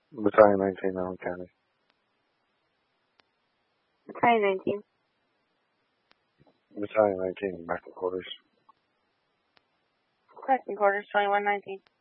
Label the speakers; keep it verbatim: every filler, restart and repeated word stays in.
Speaker 1: Battalion nineteen, Allen County.
Speaker 2: Battalion nineteen.
Speaker 1: Battalion nineteen, back in quarters.
Speaker 2: Back in quarters, twenty-one nineteen.